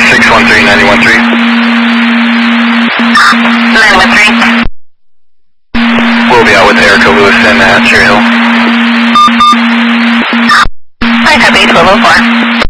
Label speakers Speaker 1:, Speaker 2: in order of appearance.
Speaker 1: 613, 913.
Speaker 2: 913.
Speaker 1: We'll be out with Erica Lewis and Cherry Hill.
Speaker 2: I copy 1204.